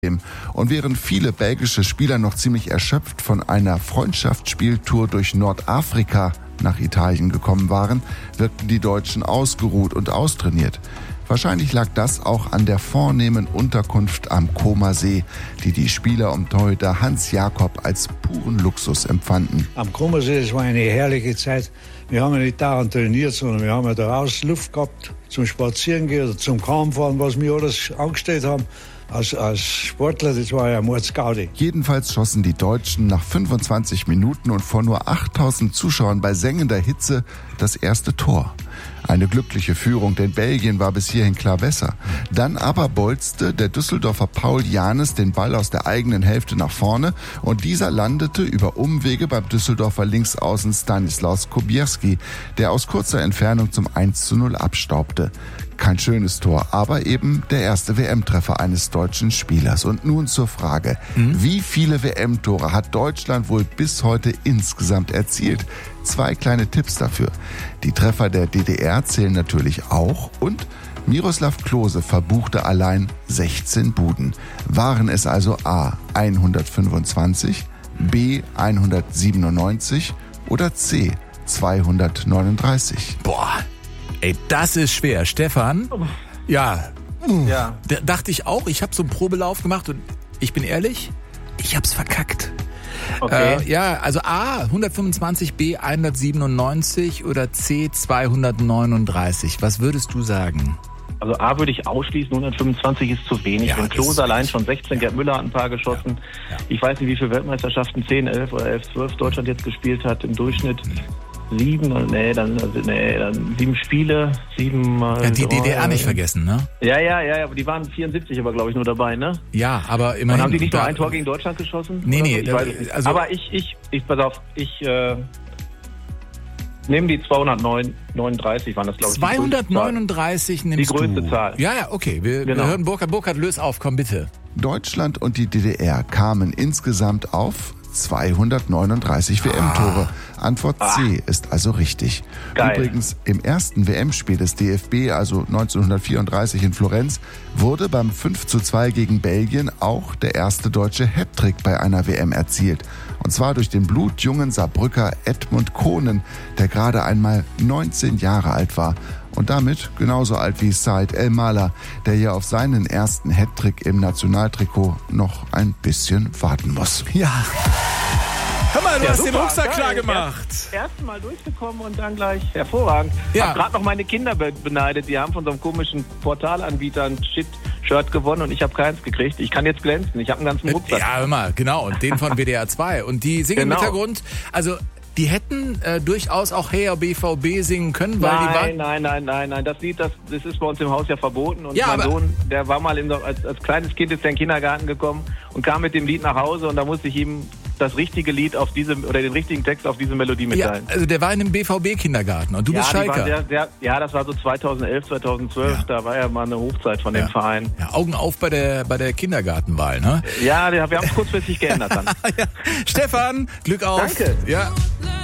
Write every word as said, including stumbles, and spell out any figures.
Und während viele belgische Spieler noch ziemlich erschöpft von einer Freundschaftsspieltour durch Nordafrika nach Italien gekommen waren, wirkten die Deutschen ausgeruht und austrainiert. Wahrscheinlich lag das auch an der vornehmen Unterkunft am Comer See, die die Spieler um Torhüter Hans Jakob als puren Luxus empfanden. Am Comer See, das war eine herrliche Zeit. Wir haben ja nicht daran trainiert, sondern wir haben ja draußen Luft gehabt zum Spazierengehen oder zum Kammfahren, was wir alles angestellt haben. Als, als Sportler, das war ja Mordsgaudi. Jedenfalls schossen die Deutschen nach fünfundzwanzig Minuten und vor nur achttausend Zuschauern bei sengender Hitze das erste Tor. Eine glückliche Führung, denn Belgien war bis hierhin klar besser. Dann aber bolzte der Düsseldorfer Paul Janes den Ball aus der eigenen Hälfte nach vorne und dieser landete über Umwege beim Düsseldorfer Linksaußen Stanislaus Kubierski, der aus kurzer Entfernung zum eins zu null abstaubte. Kein schönes Tor, aber eben der erste W M-Treffer eines deutschen Spielers. Und nun zur Frage, mhm. wie viele W M-Tore hat Deutschland wohl bis heute insgesamt erzielt? Zwei kleine Tipps dafür. Die Treffer der D D R zählen natürlich auch und Miroslav Klose verbuchte allein sechzehn Buden. Waren es also A hundertfünfundzwanzig, B hundertsiebenundneunzig oder C zweihundertneununddreißig? Boah, ey, das ist schwer. Stefan? Ja, ja. D- dachte ich auch. Ich habe so einen Probelauf gemacht und ich bin ehrlich, ich hab's verkackt. Okay. Äh, ja, also A hundertfünfundzwanzig, B hundertsiebenundneunzig oder C zweihundertneununddreißig. Was würdest du sagen? Also A würde ich ausschließen, hundertfünfundzwanzig ist zu wenig. Ja, Wenn Klose allein schon sechzehn, ja. Gerd Müller hat ein paar geschossen. Ja. Ja. Ich weiß nicht, wie viele Weltmeisterschaften, zehn, elf oder elf, zwölf Deutschland jetzt gespielt hat im Durchschnitt. Sieben, nee, dann, nee, dann sieben Spiele, sieben mal. Ja, die drei, D D R nicht vergessen, ne? Ja, ja, ja, ja, aber die waren vierundsiebzig, aber glaube ich nur dabei, ne? Ja, aber immerhin. Und haben die nicht nur da, ein Tor gegen Deutschland geschossen? Nee, nee, so? Ich da, weiß es nicht. also, aber ich, ich, ich, pass auf, ich äh, nehme die zweihundertneununddreißig, waren das, glaube ich. zweihundertneununddreißig nimmst die größte du. Zahl. Ja, ja, okay. Wir, genau. wir hören Burkhard. Burkhard, löse auf, komm bitte. Deutschland und die D D R kamen insgesamt auf zweihundertneununddreißig W M-Tore. Antwort C ist also richtig. Geil. Übrigens, im ersten W M-Spiel des D F B, also neunzehnhundertvierunddreißig in Florenz, wurde beim fünf zu zwei gegen Belgien auch der erste deutsche Hattrick bei einer W M erzielt. Und zwar durch den blutjungen Saarbrücker Edmund Kohnen, der gerade einmal neunzehn Jahre alt war. Und damit genauso alt wie Said El-Mala, der ja auf seinen ersten Hattrick im Nationaltrikot noch ein bisschen warten muss. Ja. Hör mal, du Ja, hast super, den Rucksack geil. klar gemacht. Erst, ersten Mal durchgekommen und dann gleich hervorragend. Ich Ja. habe gerade noch meine Kinder be- beneidet. Die haben von so einem komischen Portalanbieter ein Shit-Shirt gewonnen und ich habe keins gekriegt. Ich kann jetzt glänzen. Ich habe einen ganzen Rucksack. Ja, hör mal, genau. Und den von W D R zwei. Und die singen Genau. im Hintergrund, also die hätten äh, durchaus auch Hey B V B singen können, weil die Nein, waren... nein, nein, nein, nein. Das Lied, das, das ist bei uns im Haus ja verboten. Und Ja, mein aber- Sohn, der war mal in so, als, als kleines Kind ist der in den Kindergarten gekommen und kam mit dem Lied nach Hause und da musste ich ihm das richtige Lied auf diese oder den richtigen Text auf diese Melodie Ja, mitteilen. also der war in einem B V B-Kindergarten und du bist ja, die Schalker. waren sehr, sehr, ja, das war so zweitausendelf, zweitausendzwölf. Ja. Da war ja mal eine Hochzeit von ja. dem Verein. Ja, Augen auf bei der, bei der Kindergartenwahl, ne? Ja, wir haben es kurzfristig geändert dann. Ja. Stefan, Glück auf. Danke. Ja.